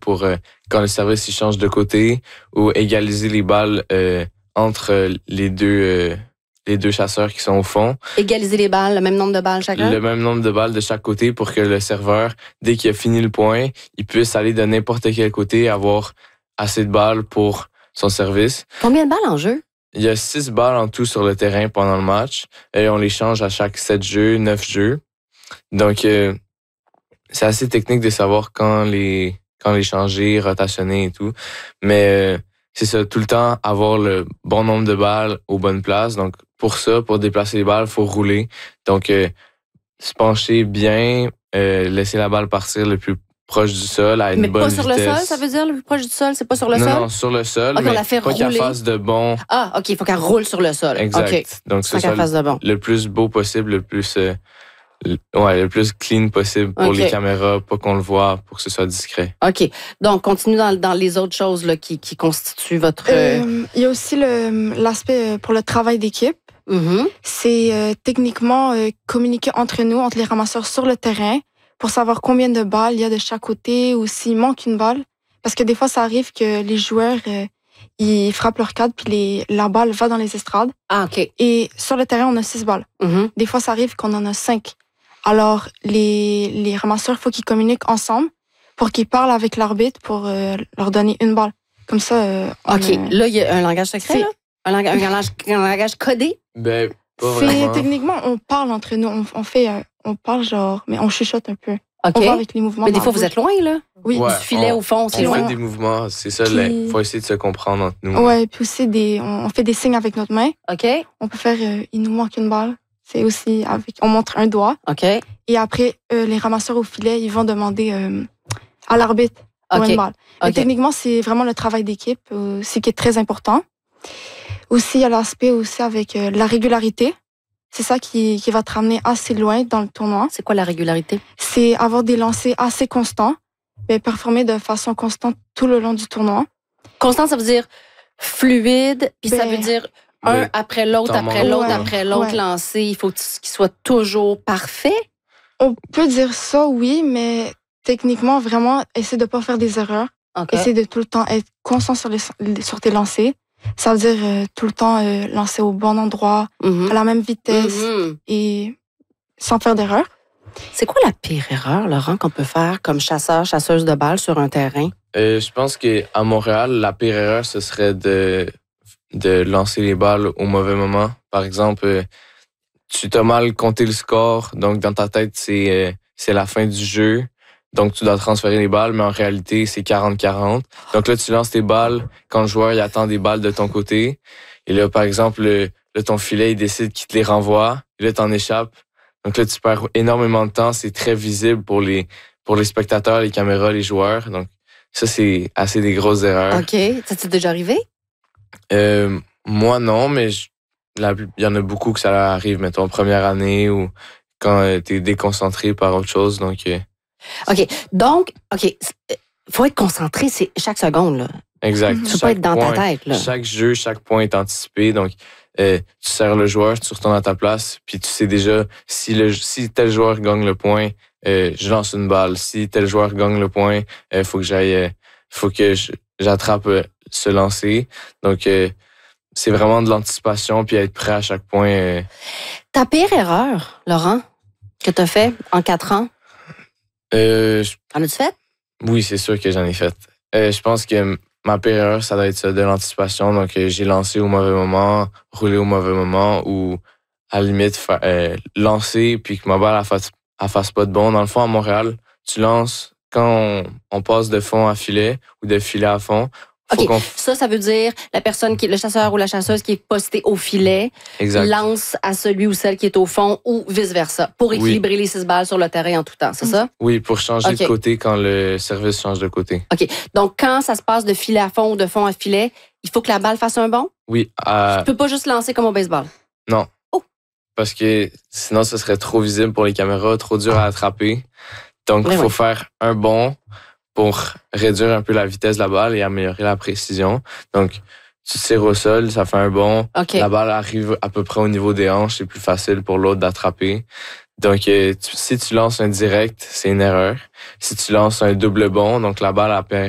pour quand le service il change de côté ou égaliser les balles entre les deux chasseurs qui sont au fond. Égaliser les balles, le même nombre de balles chacun? Le même nombre de balles de chaque côté pour que le serveur, dès qu'il a fini le point, il puisse aller de n'importe quel côté et avoir assez de balles pour son service. Combien de balles en jeu? Il y a 6 balles en tout sur le terrain pendant le match et on les change à chaque 7 jeux, 9 jeux. Donc, c'est assez technique de savoir quand les changer, rotationner et tout. Mais c'est ça, tout le temps avoir le bon nombre de balles aux bonnes places. Donc, pour ça, pour déplacer les balles, il faut rouler. Donc, se pencher bien, laisser la balle partir le plus proche du sol à une bonne vitesse. Mais pas sur le sol, ça veut dire le plus proche du sol? C'est pas sur le sol? Non, sur le sol, okay, mais on la fait pas qu'elle fasse de bon. Ah, OK, il faut qu'elle roule sur le sol. Exact. Okay. Donc, c'est ça, fasse de bon. le plus beau possible, le plus clean possible pour les caméras, pas qu'on le voit, pour que ce soit discret. OK. Donc, continue dans les autres choses là, qui constituent votre... Il y a aussi l'aspect pour le travail d'équipe. Mm-hmm. C'est techniquement communiquer entre nous, entre les ramasseurs sur le terrain, pour savoir combien de balles il y a de chaque côté ou s'il manque une balle. Parce que des fois, ça arrive que les joueurs, ils frappent leur cadre puis la balle va dans les estrades. Ah, OK. Et sur le terrain, on a 6 balles. Mm-hmm. Des fois, ça arrive qu'on en a 5. Alors, les ramasseurs, il faut qu'ils communiquent ensemble pour qu'ils parlent avec l'arbitre pour leur donner une balle. Comme ça, OK. Là, il y a un langage secret, là? Un langage codé? Ben, pas vraiment. Techniquement, on parle entre nous. On parle genre, mais on chuchote un peu. OK. On va avec les mouvements. Mais des fois, vous êtes loin, là? Oui. Ouais, du filet au fond, c'est on loin. fait des mouvements, c'est ça. Puis... Il faut essayer de se comprendre entre nous. Ouais, puis aussi, on fait des signes avec notre main. OK. On peut faire, il nous manque une balle. C'est aussi on montre un doigt. OK. Et après, les ramasseurs au filet, ils vont demander à l'arbitre pour une balle. Mais techniquement, c'est vraiment le travail d'équipe, aussi qui est très important. Aussi, il y a l'aspect aussi avec la régularité. C'est ça qui va te ramener assez loin dans le tournoi. C'est quoi la régularité? C'est avoir des lancers assez constants, mais performer de façon constante tout le long du tournoi. Constant, ça veut dire fluide, puis ça veut dire un après l'autre, après l'autre lancé. Il faut qu'il soit toujours parfait? On peut dire ça, oui, mais techniquement, vraiment, essayer de ne pas faire des erreurs. Okay. Essayer de tout le temps être constant sur tes lancers. Ça veut dire tout le temps lancer au bon endroit, à la même vitesse et sans faire d'erreur. C'est quoi la pire erreur, Laurent, qu'on peut faire comme chasseur, chasseuse de balles sur un terrain? Je pense qu'à Montréal, la pire erreur, ce serait de lancer les balles au mauvais moment. Par exemple, tu t'as mal compté le score, donc dans ta tête, c'est la fin du jeu. Donc, tu dois transférer les balles, mais en réalité, c'est 40-40. Donc là, tu lances tes balles quand le joueur il attend des balles de ton côté. Et là, par exemple, ton filet, il décide qu'il te les renvoie. Et là, t'en échappes. Donc là, tu perds énormément de temps. C'est très visible pour les spectateurs, les caméras, les joueurs. Donc, ça, c'est assez des grosses erreurs. OK. Ça t'est déjà arrivé? Moi, non, mais il y en a beaucoup que ça arrive, mettons, première année ou quand t'es déconcentré par autre chose. Donc... OK. Donc, faut être concentré, c'est chaque seconde, là. Exact. Tu peux pas être dans ta tête, là. Chaque jeu, chaque point est anticipé. Donc, tu sers le joueur, tu retournes à ta place, puis tu sais déjà si tel joueur gagne le point, je lance une balle. Si tel joueur gagne le point, faut que j'attrape ce lancer. Donc, c'est vraiment de l'anticipation, puis être prêt à chaque point. Ta pire erreur, Laurent, que tu as fait en 4 ans? En as-tu fait? Oui, c'est sûr que j'en ai fait. Je pense que ma pire erreur, ça doit être ça, de l'anticipation. Donc, j'ai lancé au mauvais moment, roulé au mauvais moment ou, à la limite, lancer puis que ma balle elle fasse pas de bon. Dans le fond, à Montréal, tu lances quand on passe de fond à filet ou de filet à fond. OK. Ça veut dire la personne le chasseur ou la chasseuse qui est posté au filet lance à celui ou celle qui est au fond ou vice-versa pour équilibrer les 6 balles sur le terrain en tout temps, c'est ça? Oui, pour changer de côté quand le service change de côté. OK. Donc, quand ça se passe de filet à fond ou de fond à filet, il faut que la balle fasse un bond? Oui. Tu peux pas juste lancer comme au baseball? Non. Oh! Parce que sinon, ce serait trop visible pour les caméras, trop dur à attraper. Donc, il faut faire un bond pour réduire un peu la vitesse de la balle et améliorer la précision. Donc, tu tires au sol, ça fait un bond. Okay. La balle arrive à peu près au niveau des hanches, c'est plus facile pour l'autre d'attraper. Donc, si tu lances un direct, c'est une erreur. Si tu lances un double bond, donc la balle